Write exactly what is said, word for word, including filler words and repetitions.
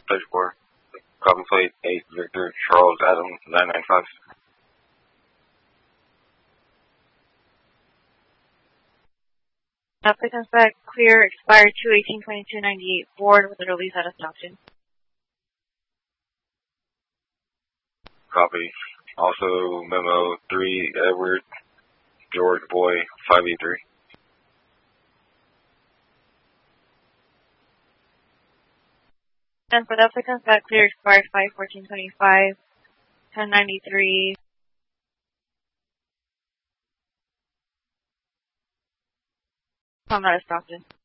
thirty-four. Copy plate eight Victor Charles Adam nine nine five. Applicants back clear, expired two eighteen twenty-two ninety-eight board with a release at a Stockton. Copy. Also memo three Edward George Boy five eight three. And for the applicants back clear, expired five fourteen twenty-five ten ninety-three. I'm not a Stockton.